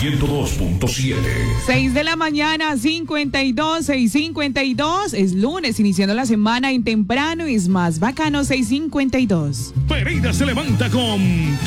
102.7. 6 de la mañana, 6:52. Es lunes, iniciando la semana en temprano. Es más bacano, 6:52. Pereira se levanta con